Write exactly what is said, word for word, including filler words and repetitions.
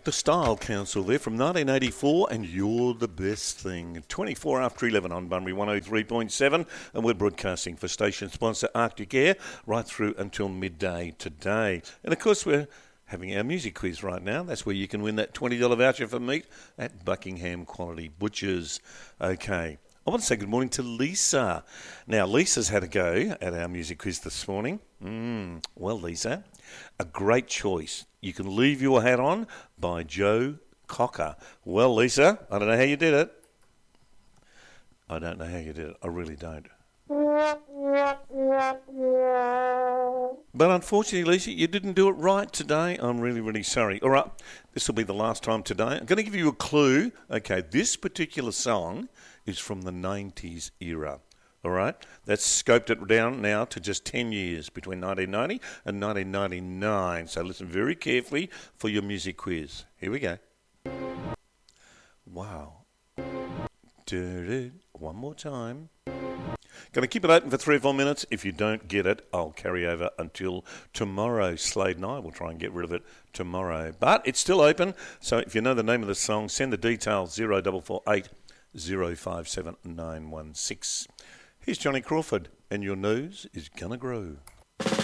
The Style Council there from nineteen eighty-four, and You're the Best Thing. twenty-four after eleven on Bunbury one oh three point seven, and we're broadcasting for station sponsor Arctic Air right through until midday today. And of course we're having our music quiz right now. That's where you can win that twenty dollars voucher for meat at Buckingham Quality Butchers. Okay, I want to say good morning to Lisa. Now, Lisa's had a go at our music quiz this morning. Mm, well, Lisa, a great choice. You Can Leave Your Hat On by Joe Cocker. Well, Lisa, I don't know how you did it. I don't know how you did it. I really don't. But unfortunately, Lisa, you didn't do it right today. I'm really, really sorry. All right, this will be the last time today. I'm going to give you a clue. Okay, this particular song is from the nineties era. All right, that's scoped it down now to just ten years between nineteen ninety and nineteen ninety-nine. So listen very carefully for your music quiz. Here we go. Wow. One more time. Going to keep it open for three or four minutes. If you don't get it, I'll carry over until tomorrow. Slade and I will try and get rid of it tomorrow. But it's still open, so if you know the name of the song, send the details zero four four eight zero five seven nine one six. Here's Johnny Crawford, and Your Nose Is Gonna Grow.